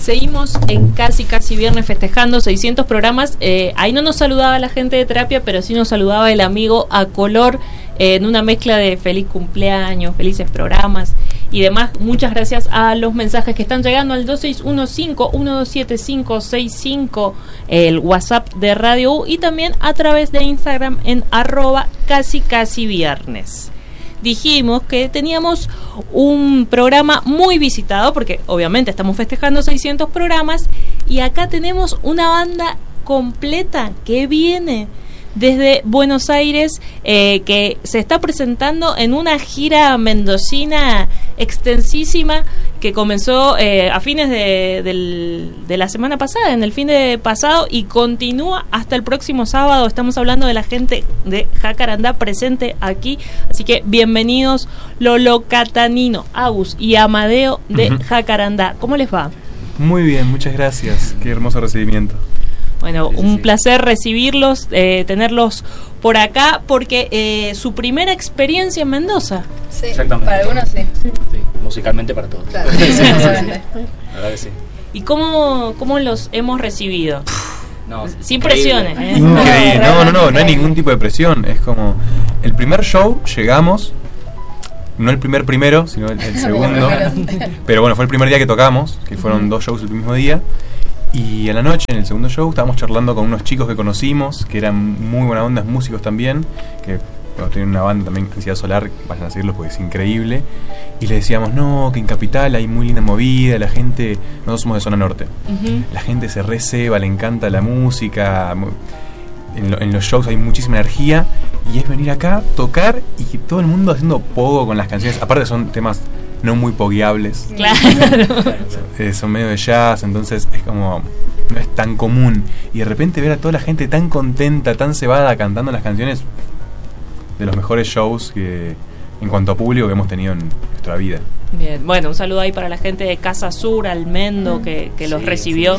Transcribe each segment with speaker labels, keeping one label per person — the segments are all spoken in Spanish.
Speaker 1: Seguimos en casi viernes festejando 600 programas. Ahí no nos saludaba la gente de terapia, pero sí nos saludaba el amigo a color en una mezcla de feliz cumpleaños, felices programas y demás. Muchas gracias a los mensajes que están llegando al 2615-127565, el WhatsApp de Radio U, y también a través de Instagram en @casi viernes. Dijimos que teníamos un programa muy visitado porque obviamente estamos festejando 600 programas, y acá tenemos una banda completa que viene desde Buenos Aires, que se está presentando en una gira mendocina extensísima que comenzó a fines de la semana pasada, en el fin de pasado, y continúa hasta el próximo sábado. Estamos hablando de la gente de Jacarandá presente aquí, así que bienvenidos Lolo, Catanino, Agus y Amadeo de Jacarandá. ¿Cómo les va?
Speaker 2: Muy bien, muchas gracias. Qué hermoso recibimiento.
Speaker 1: Bueno, un placer recibirlos, tenerlos por acá, porque su primera experiencia en Mendoza.
Speaker 3: Sí,
Speaker 4: exactamente.
Speaker 3: Para algunos sí.
Speaker 4: Sí, musicalmente para todos.
Speaker 3: Claro,
Speaker 4: sí,
Speaker 3: sí.
Speaker 4: la verdad que sí.
Speaker 1: ¿Y cómo los hemos recibido?
Speaker 4: No,
Speaker 1: sin presiones.
Speaker 2: Increíble. No hay ningún tipo de presión. Es como el primer show llegamos, no el primero, sino el segundo. Pero bueno, fue el primer día que tocamos, que fueron 2 shows el mismo día. Y a la noche, en el segundo show, estábamos charlando con unos chicos que conocimos, que eran muy buena onda, músicos también, que bueno, tienen una banda también, Ansiedad Solar, vayan a seguirlos porque es increíble. Y les decíamos, no, que en Capital hay muy linda movida, la gente, nosotros somos de zona norte, la gente se receba, le encanta la música, en los shows hay muchísima energía, y es venir acá, tocar, y que todo el mundo haciendo pogo con las canciones. Aparte son temas no muy pogueables.
Speaker 1: Claro.
Speaker 2: Son medio de jazz, entonces es como, no es tan común. Y de repente ver a toda la gente tan contenta, tan cebada cantando las canciones, de los mejores shows que, en cuanto a público, que hemos tenido en nuestra vida.
Speaker 1: Bien, bueno, un saludo ahí para la gente de Casa Sur, Almendo, que los recibió.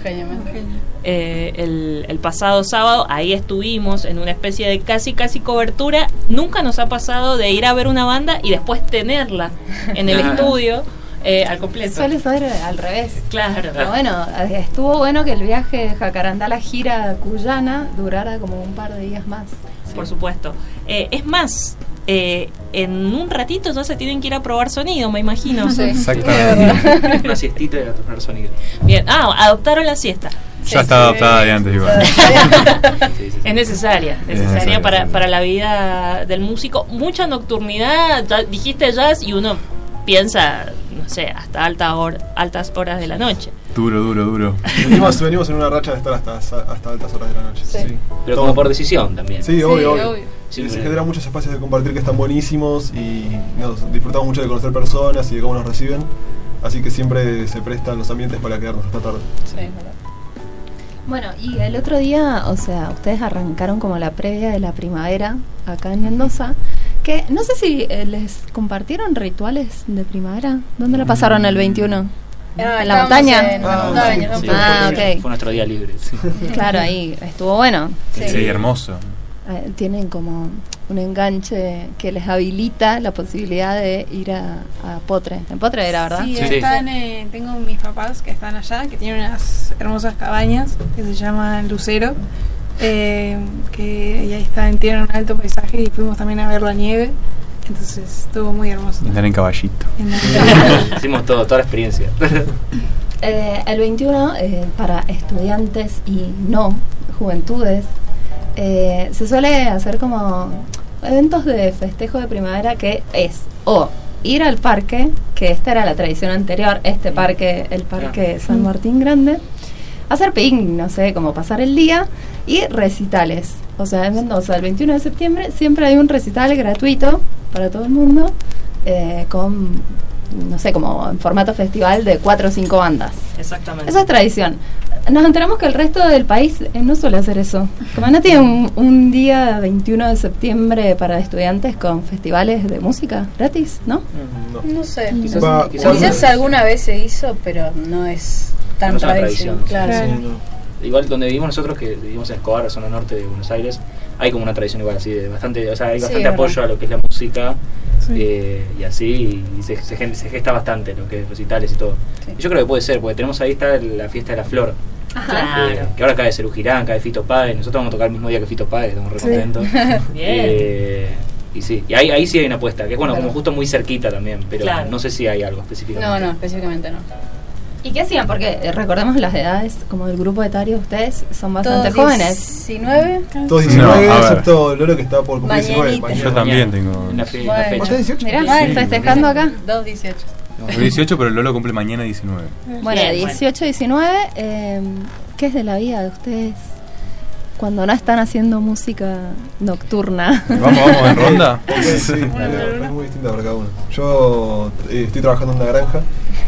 Speaker 1: El pasado sábado. Ahí estuvimos en una especie de casi cobertura. Nunca nos ha pasado de ir a ver una banda y después tenerla en el estudio al completo.
Speaker 5: Suele ser al revés.
Speaker 1: Claro.
Speaker 5: Pero bueno, estuvo bueno que el viaje de Jacarandá a la gira cuyana durara como un par de días más.
Speaker 1: Por supuesto. Es más, en un ratito ya se tienen que ir a probar sonido, me imagino.
Speaker 5: Sí.
Speaker 2: Exactamente.
Speaker 4: Una siestita y a tocar sonido.
Speaker 1: Bien, adoptaron la siesta.
Speaker 2: Ya estaba adoptada de antes igual.
Speaker 4: Sí.
Speaker 1: Es necesaria para la vida del músico. Mucha nocturnidad, ya dijiste jazz, y uno piensa, no sé, hasta altas horas de la noche.
Speaker 2: Duro.
Speaker 6: Venimos en una racha de estar hasta altas horas de la noche. Sí.
Speaker 4: Pero como por decisión también.
Speaker 6: Sí, obvio.
Speaker 4: Sí,
Speaker 6: se generan muchos espacios de compartir que están buenísimos, y nos disfrutamos mucho de conocer personas y de cómo nos reciben. Así que siempre se prestan los ambientes para quedarnos hasta tarde.
Speaker 5: Sí, verdad. Bueno, y el otro día, o sea, ustedes arrancaron como la previa de la primavera acá en Mendoza, que no sé si les compartieron rituales de primavera. ¿Dónde la pasaron el 21? ¿En la montaña?
Speaker 3: En la montaña.
Speaker 4: Sí,
Speaker 5: ok.
Speaker 4: Fue nuestro día libre. Sí.
Speaker 5: Claro, ahí estuvo bueno.
Speaker 2: Sí, hermoso.
Speaker 5: Tienen como un enganche que les habilita la posibilidad de ir a Potre. En Potre era, ¿verdad?
Speaker 7: Sí, están, tengo mis papás que están allá, que tienen unas hermosas cabañas que se llaman Lucero, que y ahí tienen un alto paisaje, y fuimos también a ver la nieve. Entonces estuvo muy hermoso.
Speaker 2: Y andar en caballito.
Speaker 4: Hicimos toda la experiencia.
Speaker 5: El 21, para estudiantes y no juventudes, se suele hacer como eventos de festejo de primavera, que es ir al parque, que esta era la tradición anterior, parque, el parque San Martín Grande, hacer picnic, no sé, como pasar el día, y recitales. O sea, en Mendoza, el 21 de septiembre siempre hay un recital gratuito para todo el mundo, con, no sé, como en formato festival de 4 o 5 bandas.
Speaker 1: Exactamente.
Speaker 5: Eso es tradición. Nos enteramos que el resto del país no suele hacer eso. Como no tiene un día 21 de septiembre para estudiantes con festivales de música gratis, ¿no?
Speaker 3: No sé.
Speaker 4: Quizás
Speaker 3: alguna vez se hizo, pero no es tan tradición.
Speaker 4: Claro. Igual donde vivimos nosotros, que vivimos en Escobar, zona norte de Buenos Aires, hay como una tradición igual así, de bastante, o sea, hay
Speaker 3: Sí,
Speaker 4: bastante
Speaker 3: verdad.
Speaker 4: apoyo a lo que es la música.
Speaker 7: Sí.
Speaker 4: Y así, y se gesta bastante lo que es recitales y todo.
Speaker 3: Sí.
Speaker 4: Y yo creo que puede ser, porque tenemos ahí está la fiesta de la flor,
Speaker 1: Claro.
Speaker 4: que ahora cae Cerú Girán, cae Fito Páez, nosotros vamos a tocar el mismo día que Fito Páez, estamos re
Speaker 7: Sí.
Speaker 4: contentos.
Speaker 1: Bien.
Speaker 4: Y sí, y ahí sí hay una apuesta, que es bueno,
Speaker 3: Claro.
Speaker 4: como justo muy cerquita tambimente, pero
Speaker 1: Claro.
Speaker 4: no sé si hay algo específicamente.
Speaker 3: No, específicamente no.
Speaker 5: ¿Y qué hacían? Porque recordemos las edades, como del grupo etario, ustedes son bastante
Speaker 3: Todos
Speaker 5: jóvenes.
Speaker 3: 19.
Speaker 6: Todos
Speaker 2: No,
Speaker 6: 19,
Speaker 2: a ver.
Speaker 6: excepto Lolo que está por cumplir 19.
Speaker 3: Mañanita.
Speaker 2: Yo también tengo.
Speaker 4: Una
Speaker 3: Bueno.
Speaker 4: fecha.
Speaker 6: ¿Vos tenés 18?
Speaker 5: Mirá,
Speaker 3: Sí.
Speaker 5: festejando acá.
Speaker 3: 2-18.
Speaker 2: Soy 18, pero Lolo cumple mañana 19.
Speaker 5: Bueno,
Speaker 1: Bien,
Speaker 5: 18, 19, ¿qué es de la vida de ustedes cuando no están haciendo música nocturna?
Speaker 2: ¿Vamos en ronda?
Speaker 6: Sí, es muy distinta para cada uno. Yo estoy trabajando en una granja.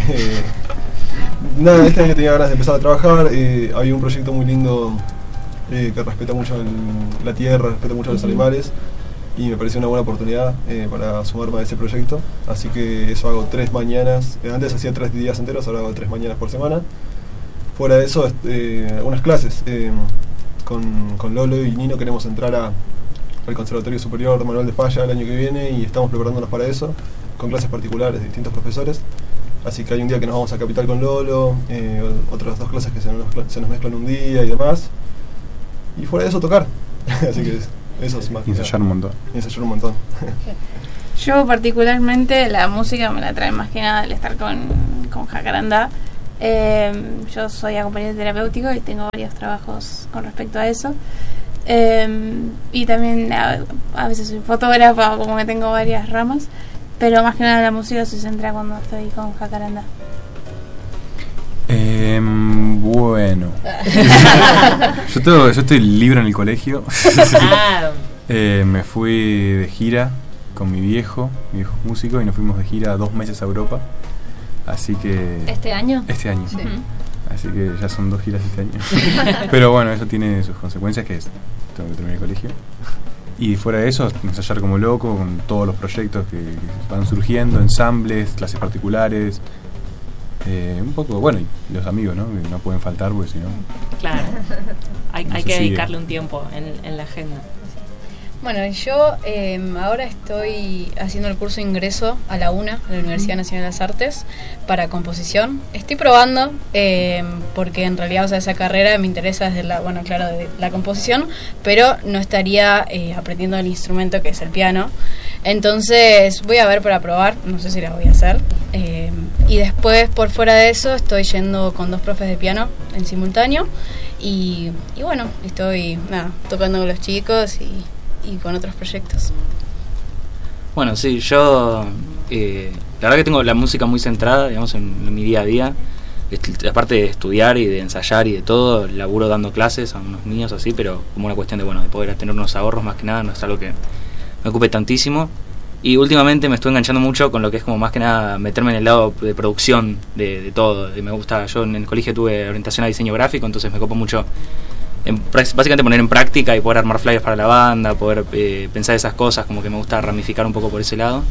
Speaker 6: Nada, este año tenía ganas de empezar a trabajar. Había un proyecto muy lindo que respeta mucho la tierra, respeta mucho a los animales. Y me pareció una buena oportunidad para sumarme a ese proyecto. Así que eso hago 3 mañanas. Antes hacía 3 días enteros, ahora hago 3 mañanas por semana. Fuera de eso, algunas clases. Con Lolo y Nino queremos entrar al Conservatorio Superior Manuel de Falla el año que viene y estamos preparándonos para eso, con clases particulares de distintos profesores. Así que hay un día que nos vamos a Capital con Lolo, otras 2 clases que se nos mezclan un día y demás. Y fuera de eso, tocar. Así que eso es más.
Speaker 2: Y ensayar un montón.
Speaker 6: Y ensayar un montón.
Speaker 7: Yo particularmente la música me la trae más que nada el estar con Jacarandá. Yo soy acompañante terapéutico y tengo varios trabajos con respecto a eso. Y también a veces soy fotógrafa, como que tengo varias ramas. Pero más que nada la música se centra cuando estoy con Jacarandá.
Speaker 2: Bueno. Yo estoy libre en el colegio.
Speaker 1: Ah,
Speaker 2: Me fui de gira con mi viejo músico, y nos fuimos de gira 2 meses a Europa. Así que...
Speaker 5: ¿Este año?
Speaker 2: Este año.
Speaker 3: Sí.
Speaker 2: Así que ya son 2 giras este año. Pero bueno, eso tiene sus consecuencias, que es tengo que terminar el colegio. Y fuera de eso, ensayar como loco con todos los proyectos que van surgiendo, ensambles, clases particulares. Un poco, bueno, y los amigos, ¿no? Que no pueden faltar, porque si no...
Speaker 1: claro. Hay
Speaker 2: No
Speaker 1: que
Speaker 2: se sigue.
Speaker 1: dedicarle un tiempo en la agenda.
Speaker 3: Bueno, yo ahora estoy haciendo el curso de ingreso a la UNA, a la Universidad Nacional de las Artes, para composición. Estoy probando, porque en realidad, o sea, esa carrera me interesa desde de la composición, pero no estaría aprendiendo el instrumento que es el piano. Entonces voy a ver para probar, no sé si la voy a hacer. Y después, por fuera de eso, estoy yendo con 2 profes de piano en simultáneo. Y bueno, estoy tocando con los chicos y con otros proyectos.
Speaker 4: Bueno, sí, yo la verdad que tengo la música muy centrada, digamos, en mi día a día. Aparte de estudiar y de ensayar y de todo, laburo dando clases a unos niños así, pero como una cuestión de poder tener unos ahorros más que nada, no es algo que me ocupe tantísimo. Y últimamente me estoy enganchando mucho con lo que es como más que nada meterme en el lado de producción de todo. Y me gusta, yo en el colegio tuve orientación a diseño gráfico, entonces me copo mucho básicamente poner en práctica y poder armar flyers para la banda, poder pensar esas cosas, como que me gusta ramificar un poco por ese lado.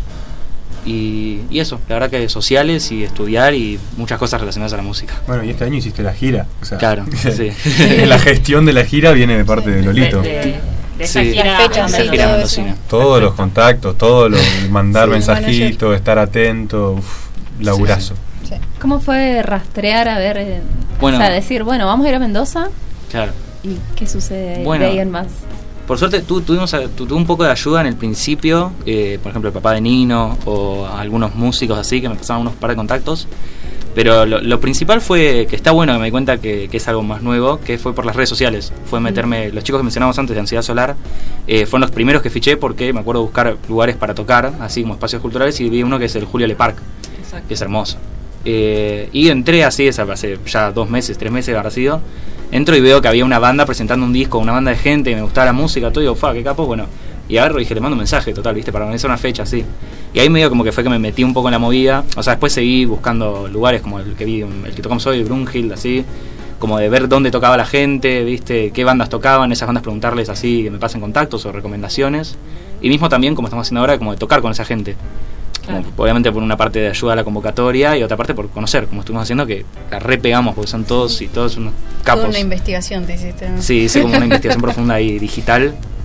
Speaker 4: Y eso, la verdad que sociales y estudiar y muchas cosas relacionadas a la música.
Speaker 2: Bueno, y este año hiciste la gira. O sea,
Speaker 4: Claro, sí.
Speaker 2: La gestión de la gira viene de parte de Lolito.
Speaker 1: De esa
Speaker 4: Sí.
Speaker 1: gira.
Speaker 3: Las fechas,
Speaker 1: a
Speaker 3: sí,
Speaker 1: Mendoza.
Speaker 4: Gira
Speaker 3: todo
Speaker 4: mendocina.
Speaker 2: Todos los contactos, todo lo mandar
Speaker 3: Sí,
Speaker 2: mensajitos, estar atento, laburazo.
Speaker 3: Sí.
Speaker 5: ¿Cómo fue rastrear a ver,
Speaker 4: Bueno.
Speaker 5: o sea, decir, bueno, vamos a ir a Mendoza
Speaker 4: Claro.
Speaker 5: y qué sucede
Speaker 4: Bueno.
Speaker 5: de ahí en más?
Speaker 4: Por suerte tuve un poco de ayuda en el principio, por ejemplo el papá de Nino o algunos músicos así que me pasaban unos par de contactos, pero lo principal fue que está bueno que me di cuenta que es algo más nuevo, que fue por las redes sociales. Fue meterme, los chicos que mencionamos antes de Ansiedad Solar, fueron los primeros que fiché porque me acuerdo buscar lugares para tocar, así como espacios culturales, y vi uno que es el Julio Le Parc,
Speaker 1: Exacto.
Speaker 4: que es hermoso. Y entré así, hace ya 2 meses, 3 meses habrá sido. Entro y veo que había una banda presentando un disco, una banda de gente, y me gustaba la música, todo, y digo, qué capo, bueno. Y agarro y dije, le mando un mensaje, total, viste, para organizar una fecha así. Y ahí medio como que fue que me metí un poco en la movida. O sea, después seguí buscando lugares como el que vi, el que tocamos hoy, Brunhild, así. Como de ver dónde tocaba la gente, viste, qué bandas tocaban, esas bandas preguntarles así, que me pasen contactos o recomendaciones. Y mismo también, como estamos haciendo ahora, como de tocar con esa gente. Como, obviamente por una parte de ayuda a la convocatoria y otra parte por conocer, como estuvimos haciendo, que la repegamos porque son todos unos capos.
Speaker 3: Toda una investigación te hiciste, ¿no?
Speaker 4: Sí, hice como una investigación profunda ahí digital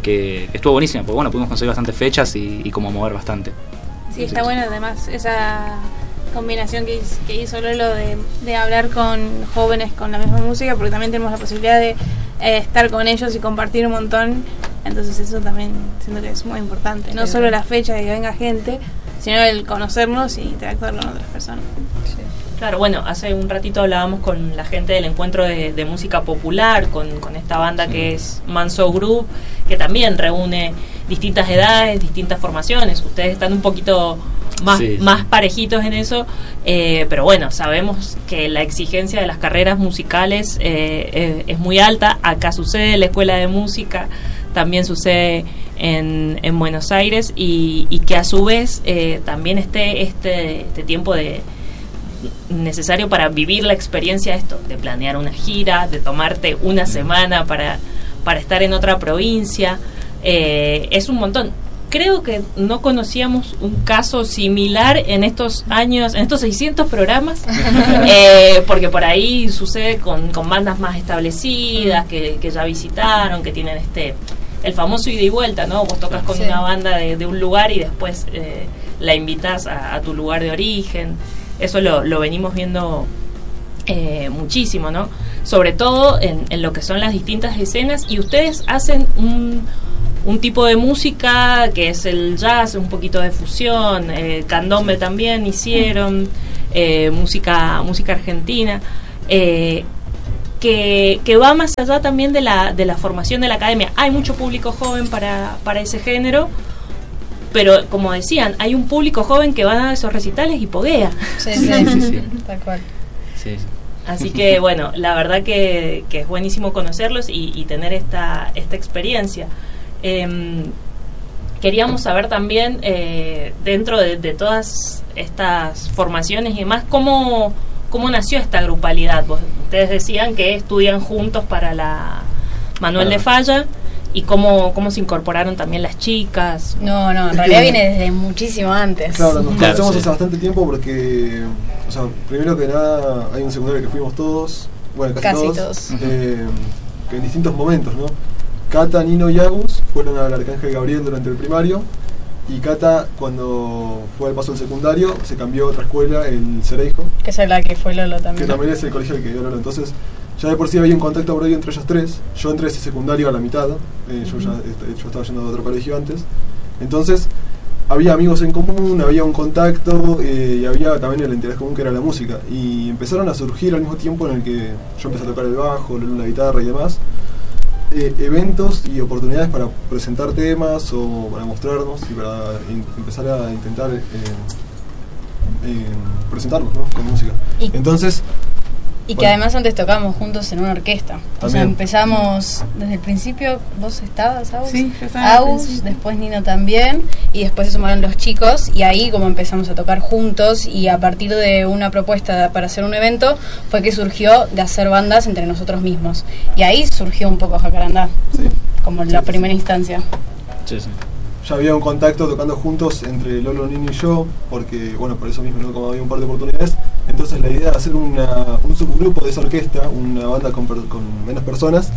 Speaker 4: que estuvo buenísima, porque bueno, pudimos conseguir bastantes fechas y como mover bastante.
Speaker 7: Sí, está bueno además esa combinación que hizo Lolo de hablar con jóvenes con la misma música, porque también tenemos la posibilidad de estar con ellos y compartir un montón. Entonces eso también siento que es muy importante, no solo la fecha de que venga gente, sino el conocernos y interactuar con otras personas.
Speaker 3: Sí.
Speaker 1: Claro, bueno, hace un ratito hablábamos con la gente del encuentro de música popular, con esta banda que es Manso Group, que también reúne distintas edades, distintas formaciones. Ustedes están un poquito más parejitos en eso, pero bueno, sabemos que la exigencia de las carreras musicales es muy alta. Acá sucede en la Escuela de Música, también sucede en Buenos Aires, y que a su vez también este tiempo necesario para vivir la experiencia de planear una gira, de tomarte una semana para estar en otra provincia, es un montón. Creo que no conocíamos un caso similar en estos años, en estos 600 programas, porque por ahí sucede con bandas más establecidas que ya visitaron, que tienen el famoso ida y vuelta, ¿no? Vos tocas con una banda de un lugar y después la invitas a tu lugar de origen. Eso lo venimos viendo muchísimo, ¿no? Sobre todo en lo que son las distintas escenas, y ustedes hacen un tipo de música que es el jazz, un poquito de fusión, candombe también hicieron, música argentina, que va más allá también de la formación de la academia. Hay mucho público joven para ese género, pero como decían, hay un público joven que va a esos recitales y poguea.
Speaker 3: Sí. Tal cual.
Speaker 4: Sí.
Speaker 1: Así que bueno, la verdad que es buenísimo conocerlos y tener esta experiencia. Queríamos saber también, dentro de todas estas formaciones y demás, ¿cómo nació esta grupalidad? Ustedes decían que estudian juntos para la Manuel de Falla, y cómo se incorporaron también las chicas.
Speaker 3: No, en realidad viene desde muchísimo antes.
Speaker 6: Claro, nos conocemos hace bastante tiempo porque, o sea, primero que nada hay un secundario que fuimos todos, bueno, casi todos. Que en distintos momentos, ¿no? Cata, Nino y Agus fueron al Arcángel Gabriel durante el primario, y Cata, cuando fue al paso del secundario, se cambió a otra escuela, el Cereijo,
Speaker 3: que es la que fue Lolo también.
Speaker 6: que también es el colegio al que dio Lolo. Entonces ya de por sí había un contacto previo entre ellos tres. Yo entré a ese secundario a la mitad, yo estaba yendo a otro colegio antes. Entonces había amigos en común, había un contacto, y había también el interés común que era la música. Y empezaron a surgir al mismo tiempo en el que yo empecé a tocar el bajo, Lolo la guitarra y demás, eventos y oportunidades para presentar temas o para mostrarnos y para empezar a intentar presentarnos, ¿no? Con música. Entonces,
Speaker 3: y que además antes tocábamos juntos en una orquesta.
Speaker 6: También.
Speaker 3: O sea, empezamos desde el principio. ¿Vos estabas, Agus?
Speaker 7: Sí, yo estaba.
Speaker 3: Agus, después Nino también, y después se sumaron los chicos, y ahí como empezamos a tocar juntos, y a partir de una propuesta para hacer un evento fue que surgió de hacer bandas entre nosotros mismos. Y ahí surgió un poco Jacarandá, como la primera instancia.
Speaker 4: Sí.
Speaker 6: Ya había un contacto tocando juntos entre Lolo, Nino y yo, porque, bueno, por eso mismo, ¿no? Como había un par de oportunidades, entonces la idea de hacer un subgrupo de esa orquesta, una banda con menos personas,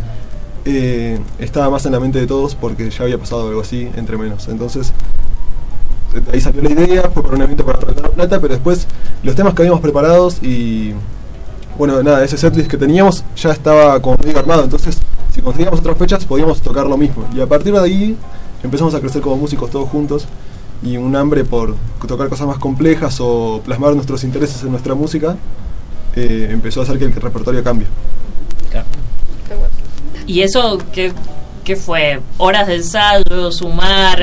Speaker 6: estaba más en la mente de todos, porque ya había pasado algo así entre menos. Entonces, de ahí salió la idea, fue por un evento para recaudar plata, pero después los temas que habíamos preparados y, bueno, nada, ese setlist que teníamos ya estaba como medio armado, entonces si conseguíamos otras fechas podíamos tocar lo mismo. Y a partir de ahí empezamos a crecer como músicos todos juntos, y un hambre por tocar cosas más complejas o plasmar nuestros intereses en nuestra música empezó a hacer que el repertorio cambie.
Speaker 4: Claro.
Speaker 1: ¿Y eso qué fue? ¿Horas de ensayo, sumar,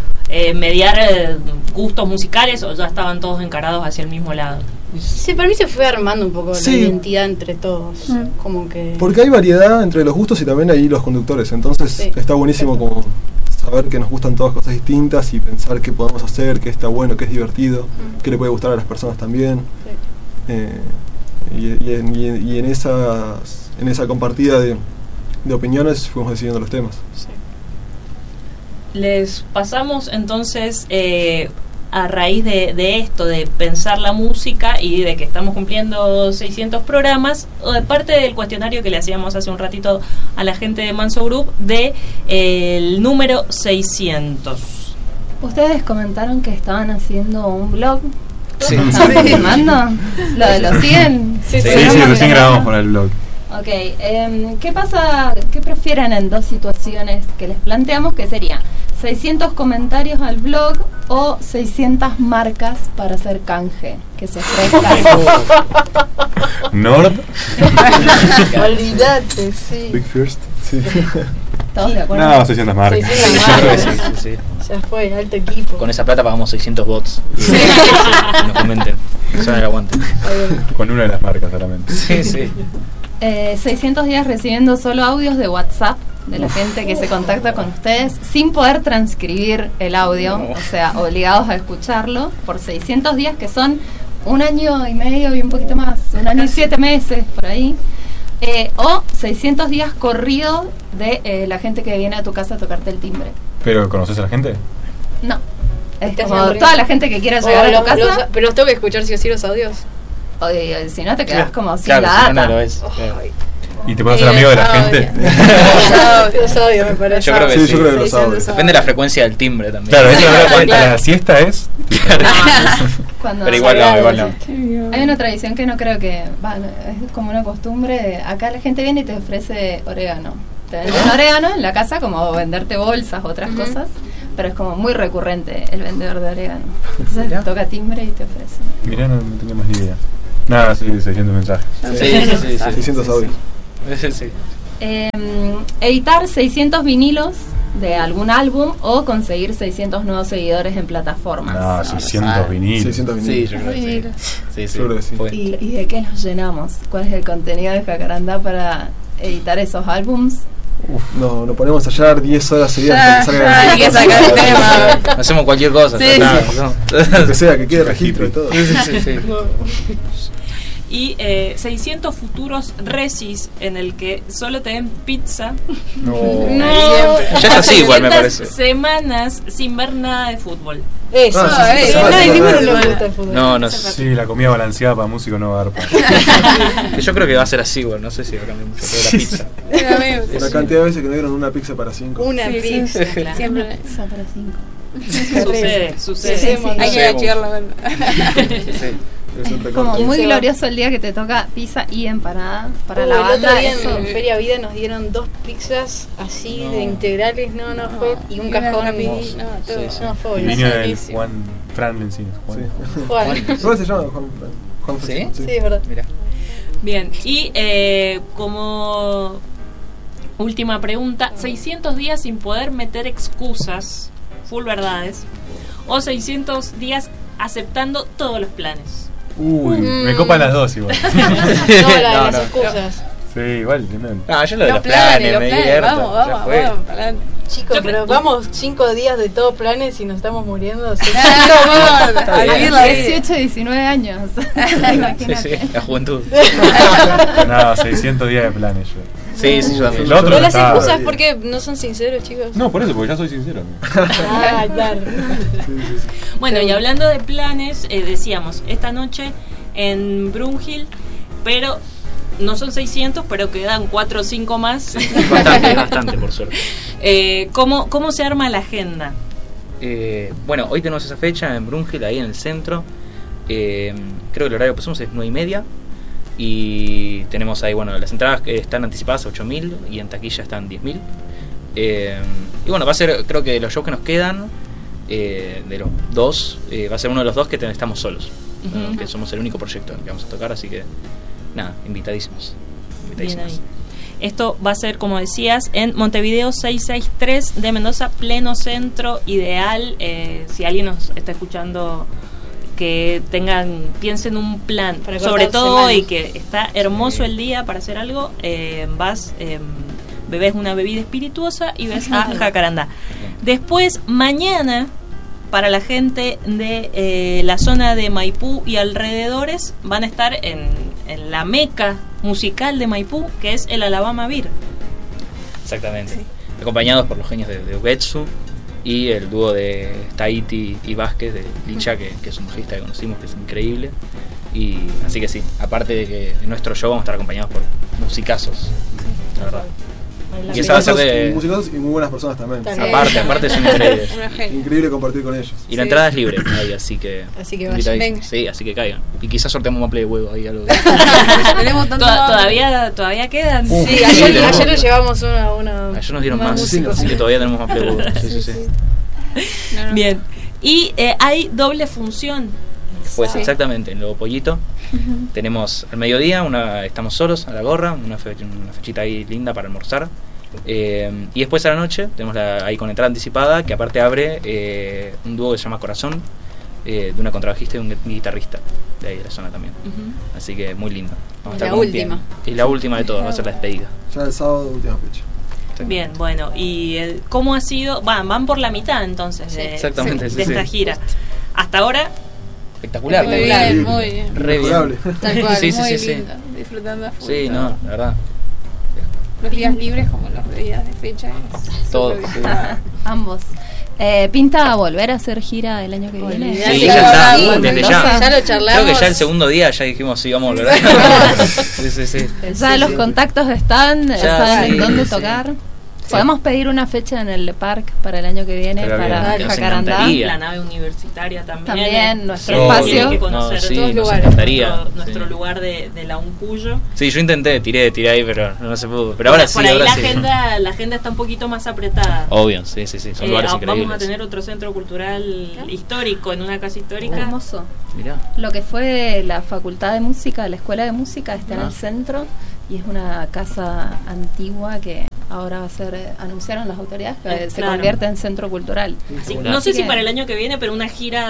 Speaker 1: mediar gustos musicales, o ya estaban todos encarados hacia el mismo lado?
Speaker 3: Sí, para mí se fue armando un poco la identidad entre todos, como que...
Speaker 6: Porque hay variedad entre los gustos y también hay los conductores, entonces está buenísimo como saber que nos gustan todas cosas distintas y pensar qué podemos hacer, qué está bueno, qué es divertido, qué le puede gustar a las personas también. Y en esa compartida de opiniones fuimos decidiendo los temas.
Speaker 1: Les pasamos entonces a raíz de esto, de pensar la música y de que estamos cumpliendo 600 programas, o de parte del cuestionario que le hacíamos hace un ratito a la gente de Manso Group, de el número 600.
Speaker 5: Ustedes comentaron que estaban haciendo un blog.
Speaker 4: Sí.
Speaker 5: ¿Están filmando? ¿Lo siguen?
Speaker 2: Sí, recién grabamos para el blog.
Speaker 5: Ok, ¿qué pasa, qué prefieren en dos situaciones que les planteamos, que sería 600 comentarios al blog o 600 marcas para hacer canje, que se ofrezcan?
Speaker 2: Nord.
Speaker 3: Olvídate, sí.
Speaker 6: Big First. Sí.
Speaker 5: ¿Todos de acuerdo?
Speaker 2: No, 600 marcas.
Speaker 3: 600
Speaker 4: Yo creo que sí,
Speaker 3: marcas.
Speaker 4: sí.
Speaker 3: Ya fue, alto equipo.
Speaker 4: Con esa plata pagamos 600 bots. Y nos comenten. Eso no el aguante.
Speaker 2: Con una de las marcas solamente.
Speaker 4: Sí, sí.
Speaker 5: 600 días recibiendo solo audios de WhatsApp de la gente que se contacta con ustedes sin poder transcribir el audio, o sea, obligados a escucharlo por 600 días, que son 1 año y medio y un poquito más, 1 año y 7 meses por ahí, o 600 días corridos de la gente que viene a tu casa a tocarte el timbre.
Speaker 2: ¿Pero conoces a la gente?
Speaker 5: No, es
Speaker 3: Estás
Speaker 5: como
Speaker 3: aburrido.
Speaker 5: toda la gente que quiera llegar a tu casa,
Speaker 3: pero los tengo que escuchar sí o sí los audios.
Speaker 5: o si no te quedas como sin
Speaker 4: Claro,
Speaker 5: la
Speaker 4: si no,
Speaker 5: data.
Speaker 4: no lo es. Claro.
Speaker 2: ¿Y te puedes hacer amigo de la gente?
Speaker 3: Los audios me parece.
Speaker 4: Yo creo que
Speaker 6: Sí,
Speaker 4: sí.
Speaker 6: yo creo que los audios.
Speaker 4: Depende de la frecuencia del timbre también.
Speaker 2: Claro, eso
Speaker 3: Claro.
Speaker 2: la siesta es.
Speaker 5: Cuando
Speaker 4: Pero igual no, igual no.
Speaker 5: hay una tradición que no creo que... es como una costumbre. Acá la gente viene y te ofrece orégano. Te venden orégano en la casa, como venderte bolsas, otras cosas. Pero es como muy recurrente el vendedor de orégano. Entonces te toca timbre y te ofrece.
Speaker 2: Mirá, no tenía más ni idea. Nada, sí, 600 mensajes.
Speaker 4: Sí.
Speaker 6: 600 audios.
Speaker 4: Sí.
Speaker 5: Editar 600 vinilos de algún álbum o conseguir 600 nuevos seguidores en plataformas.
Speaker 2: No, 600 vinilos.
Speaker 6: 600
Speaker 4: Sí,
Speaker 6: vinilos.
Speaker 4: yo creo que sí. Sí,
Speaker 6: Yo creo que sí.
Speaker 4: Fue.
Speaker 5: ¿Y de qué nos llenamos? ¿Cuál es el contenido de Jacarandá para editar esos álbums?
Speaker 6: No, nos ponemos a hallar 10 horas seguidas hasta que salga
Speaker 7: hay que sacar el tema.
Speaker 4: Hacemos cualquier cosa.
Speaker 7: Sí,
Speaker 4: nada,
Speaker 7: sí.
Speaker 4: no.
Speaker 6: Lo que sea, que quede registro y todo.
Speaker 4: Sí.
Speaker 1: Y 600 futuros recis en el que solo te den pizza.
Speaker 2: No.
Speaker 4: Ya está así igual, me
Speaker 1: 600
Speaker 4: parece.
Speaker 1: semanas sin ver nada de fútbol.
Speaker 3: Eso.
Speaker 6: Ah, sí, sí, sí,
Speaker 3: No,
Speaker 6: sí,
Speaker 3: ninguno
Speaker 6: sí,
Speaker 3: le
Speaker 6: sí.
Speaker 3: gusta el fútbol.
Speaker 4: No.
Speaker 2: Sí, la comida balanceada para músico no va a dar para.
Speaker 4: Yo creo que va a ser así igual. No sé si va a cambiar mucho todo la pizza.
Speaker 6: La cantidad de veces que nos dieron una pizza para 5.
Speaker 3: Una
Speaker 7: Sí, sí.
Speaker 3: pizza.
Speaker 7: Siempre.
Speaker 5: Pizza para 5.
Speaker 1: Sucede.
Speaker 5: Sí, sí.
Speaker 7: Hay que achicarla.
Speaker 4: Sí.
Speaker 5: Como muy
Speaker 3: Se va.
Speaker 5: glorioso el día que te toca pizza y empanada para la
Speaker 3: El otro
Speaker 5: banda.
Speaker 3: día
Speaker 5: Eso.
Speaker 3: en Feria Vida nos dieron 2 pizzas así
Speaker 4: No.
Speaker 3: de integrales, fue, y un cajón.
Speaker 7: rapidito,
Speaker 3: No,
Speaker 7: todo.
Speaker 4: Sí, sí.
Speaker 3: No, fue
Speaker 2: Y
Speaker 3: buenísimo.
Speaker 2: vino del Fran Lencinas.
Speaker 6: Sí.
Speaker 3: Juan.
Speaker 6: ¿Cómo se llama? Juan
Speaker 4: ¿Sí?
Speaker 3: Sí, es verdad.
Speaker 4: Mira.
Speaker 1: Bien, y como última pregunta, 600 días sin poder meter excusas, full verdades, o 600 días aceptando todos los planes.
Speaker 2: Uy, me copan las dos igual.
Speaker 3: No, la de
Speaker 4: No,
Speaker 3: las
Speaker 4: no.
Speaker 3: excusas.
Speaker 2: Sí, igual.
Speaker 4: No, yo lo de
Speaker 7: Los
Speaker 4: los planes,
Speaker 7: los
Speaker 4: me
Speaker 7: planes,
Speaker 4: divierto.
Speaker 7: vamos,
Speaker 4: ya fue.
Speaker 7: para adelante.
Speaker 3: Chicos,
Speaker 1: Yo
Speaker 3: pero
Speaker 1: creo-
Speaker 3: vamos 5 días de todos planes y nos estamos muriendo.
Speaker 7: Vamos a
Speaker 4: bien.
Speaker 7: vivir la vida.
Speaker 5: 18, 19 años.
Speaker 4: Sí,
Speaker 5: Imagínate.
Speaker 4: sí, la juventud.
Speaker 2: No, 600 días de planes yo.
Speaker 4: Sí, yo también.
Speaker 2: Lo otro
Speaker 3: Pero
Speaker 2: no
Speaker 3: las
Speaker 2: estaba
Speaker 3: excusas,
Speaker 2: bien.
Speaker 3: porque no son sinceros, chicos.
Speaker 2: No, por eso, porque ya soy sincero.
Speaker 3: Ah, claro.
Speaker 1: Bueno, y hablando de planes, decíamos, esta noche en Brunhill, pero no son 600, pero quedan 4 o 5 más.
Speaker 4: Bastante, por suerte.
Speaker 1: ¿Cómo se arma la agenda?
Speaker 4: Bueno, hoy tenemos esa fecha en Brunhill, ahí en el centro. Creo que el horario que pusimos es 9:30. Y tenemos ahí, bueno, las entradas están anticipadas a 8.000 y en taquilla están 10.000. Y bueno, va a ser, creo que de los shows que nos quedan, de los dos, va a ser uno de los dos que estamos solos.
Speaker 1: Ujú.
Speaker 4: Que somos el único proyecto que vamos a tocar, así que nada, invitadísimos.
Speaker 1: Bien ahí. Esto va a ser, como decías, en Montevideo 663 de Mendoza, pleno centro, ideal. Si alguien nos está escuchando, que piensen un plan,
Speaker 3: Para
Speaker 1: sobre
Speaker 3: cortar
Speaker 1: todo,
Speaker 3: semanas.
Speaker 1: y que está hermoso el día para hacer algo, bebes una bebida espirituosa y ves a Jacarandá. Después, mañana, para la gente de la zona de Maipú y alrededores, van a estar en la meca musical de Maipú, que es el Alabama Beer.
Speaker 4: Exactamente. Acompañados por los genios de Ugetsu. y el dúo de Tahiti y Vázquez de Licha, que es un bajista que conocimos, que es increíble. Y así que sí, aparte de que en nuestro show vamos a estar acompañados por musicazos, la verdad. Y esa va a ser de...
Speaker 6: musicazos y muy buenas personas también.
Speaker 4: Aparte son increíbles.
Speaker 6: Increíble compartir con ellos.
Speaker 4: Y la entrada es libre ahí, así que
Speaker 3: vayan.
Speaker 4: sí, así que caigan. Y quizás sorteamos un play de huevo ahí, algo.
Speaker 7: Tenemos tanto
Speaker 1: Todavía quedan.
Speaker 3: Sí, ayer nos llevamos una
Speaker 4: ayer nos dieron más,
Speaker 3: músicos.
Speaker 4: así que todavía tenemos más play de huevo. Sí.
Speaker 7: No.
Speaker 1: Bien. Y hay doble función.
Speaker 4: Pues exactamente, en Lobo Pollito tenemos al mediodía, estamos solos a la gorra, una fechita ahí linda para almorzar. Y después a la noche tenemos ahí con entrada anticipada, que aparte abre un dúo que se llama Corazón, de una contrabajista y un guitarrista de ahí de la zona también. Así que muy lindo. Vamos a estar
Speaker 3: La
Speaker 4: con un
Speaker 3: última.
Speaker 4: pie. Y la última de todas, va a ser la despedida.
Speaker 6: Ya el sábado, última fecha.
Speaker 1: Bien, bueno, ¿y cómo ha sido? Van por la mitad entonces
Speaker 4: Exactamente,
Speaker 1: de esta gira. Hasta ahora,
Speaker 4: Espectacular.
Speaker 7: Muy bien, muy bien.
Speaker 4: Re bien.
Speaker 6: Mejorable.
Speaker 7: Tal cual,
Speaker 4: Sí,
Speaker 7: muy
Speaker 4: sí.
Speaker 7: lindo. Disfrutando a full.
Speaker 4: Sí, no, la verdad.
Speaker 7: Los días libres como los días de fecha. es
Speaker 4: Todo.
Speaker 7: súper disfrutado.
Speaker 5: Ambos. ¿Pinta volver a hacer gira el año que viene?
Speaker 4: Sí,
Speaker 3: Sí,
Speaker 4: ya está,
Speaker 3: sí,
Speaker 4: desde
Speaker 3: ya
Speaker 4: ya.
Speaker 3: lo charlamos.
Speaker 4: Creo que ya el segundo día ya dijimos sí, vamos a volver. Sí.
Speaker 5: Ya los contactos están,
Speaker 4: Ya,
Speaker 5: saben
Speaker 4: sí,
Speaker 5: dónde
Speaker 4: sí.
Speaker 5: tocar. Podemos pedir una fecha en el Parque para el año que viene
Speaker 2: Estaría
Speaker 5: para
Speaker 4: bien. Nos
Speaker 5: Jacarandá.
Speaker 4: encantaría.
Speaker 1: la nave universitaria también.
Speaker 5: También nuestro
Speaker 2: Sí.
Speaker 5: espacio.
Speaker 1: Tienen que conocer
Speaker 4: No, sí,
Speaker 1: todos
Speaker 4: nos
Speaker 1: lugares.
Speaker 4: encantaría.
Speaker 1: Nuestro
Speaker 4: Sí.
Speaker 1: lugar de la Uncuyo.
Speaker 4: Sí, yo intenté, tiré ahí, pero no se pudo. Pero ahora sí,
Speaker 1: por ahí
Speaker 4: ahora
Speaker 1: la
Speaker 4: sí.
Speaker 1: agenda está un poquito más apretada.
Speaker 4: Obvio, sí, son lugares increíbles.
Speaker 1: Vamos a tener otro centro cultural histórico en una casa histórica.
Speaker 5: Hermoso.
Speaker 4: Mirá.
Speaker 5: Lo que fue la Facultad de Música, la Escuela de Música, está en
Speaker 4: Ah.
Speaker 5: el centro y es una casa antigua que ahora va a ser, anunciaron las autoridades, que se
Speaker 1: Claro.
Speaker 5: convierte en centro cultural.
Speaker 1: Así,
Speaker 4: Mirá.
Speaker 1: no sé
Speaker 5: Así
Speaker 1: si
Speaker 5: que-
Speaker 1: para el año que viene, pero una gira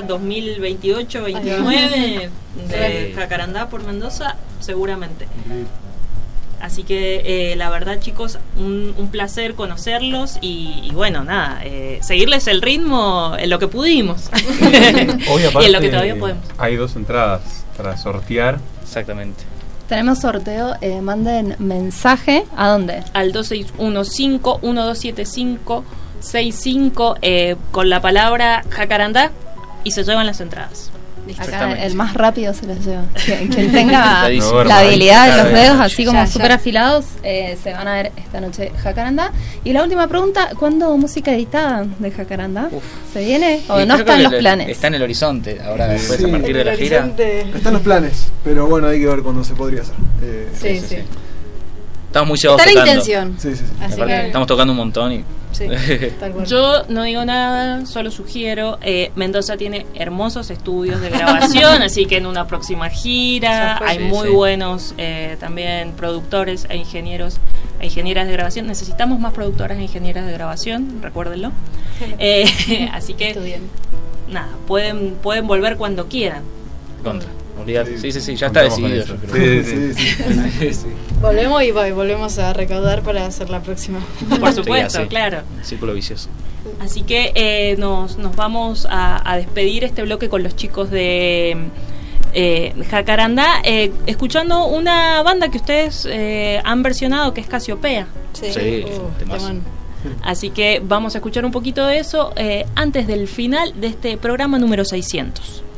Speaker 1: 2028-29 de Jacarandá por Mendoza, seguramente. Así que la verdad, chicos, un placer conocerlos y bueno, nada, seguirles el ritmo en lo que pudimos
Speaker 2: Hoy
Speaker 1: y
Speaker 2: aparte
Speaker 1: en lo que todavía podemos.
Speaker 2: hay 2 entradas para sortear.
Speaker 4: Exactamente.
Speaker 5: Tenemos sorteo, manden mensaje, ¿a dónde?
Speaker 1: Al 2615-1275-65 con la palabra Jacarandá y se llevan las entradas.
Speaker 5: Acá
Speaker 4: Exactamente.
Speaker 5: el más rápido se los lleva. Quien tenga
Speaker 4: Clarísimo.
Speaker 5: la habilidad de los
Speaker 2: Claro.
Speaker 5: dedos así como
Speaker 3: Ya.
Speaker 5: súper afilados, se van a ver esta noche Jacarandá. Y la última pregunta, ¿cuándo música editada de Jacarandá? ¿Se viene o
Speaker 4: Y
Speaker 5: no
Speaker 4: creo
Speaker 5: están
Speaker 4: que
Speaker 5: los planes?
Speaker 4: Está en el horizonte ahora, después
Speaker 6: Sí.
Speaker 4: a partir de la gira.
Speaker 6: Están los planes, pero bueno, hay que ver cuándo se podría hacer.
Speaker 3: Sí.
Speaker 4: Estamos muy llevados
Speaker 3: Está la
Speaker 4: tocando.
Speaker 3: intención.
Speaker 6: Sí.
Speaker 3: Así
Speaker 4: Aparte,
Speaker 3: que
Speaker 4: estamos tocando un montón y
Speaker 3: sí, tal cual.
Speaker 1: Yo no digo nada, solo sugiero. Mendoza tiene hermosos estudios de grabación, así que en una próxima gira hay
Speaker 4: Sí,
Speaker 1: muy
Speaker 4: sí.
Speaker 1: buenos también productores e ingenieros e ingenieras de grabación. Necesitamos más productoras e ingenieras de grabación, recuérdenlo. Así que
Speaker 3: Estudien.
Speaker 1: nada, pueden volver cuando quieran.
Speaker 4: contra. Olvidate. Sí, ya está
Speaker 2: Contamos con
Speaker 4: decidido.
Speaker 2: eso.
Speaker 4: Yo creo.
Speaker 6: Sí.
Speaker 4: Sí.
Speaker 3: Volvemos y volvemos a recaudar para hacer la próxima.
Speaker 1: Por supuesto,
Speaker 4: Sí, así.
Speaker 1: claro.
Speaker 4: Círculo vicioso.
Speaker 1: Así que nos vamos a despedir este bloque con los chicos de Jacarandá, escuchando una banda que ustedes han versionado, que es Casiopea.
Speaker 4: Sí, temazo.
Speaker 3: temón.
Speaker 1: Así que vamos a escuchar un poquito de eso antes del final de este programa número 600.